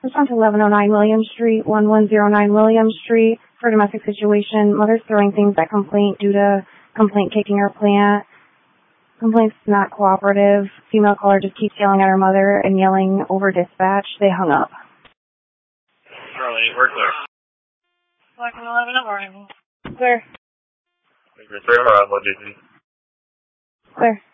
Response 1109 William Street, 1109 William Street for domestic situation. Mother's throwing things at complaint due to complaint kicking her plant. Complaint's not cooperative. Female caller just keeps yelling at her mother and yelling over dispatch. They hung up. Charlie, we're clear. Black 11 up, arrival. Clear. We're 3 on JC. Clear.